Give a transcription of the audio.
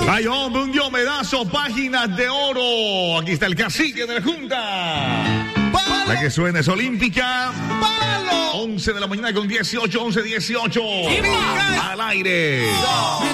Ay, hombre, un diomedazo, páginas de oro. Aquí está el cacique de la Junta. La que suena es olímpica. 11 de la mañana con 18, 11, 18. Al aire.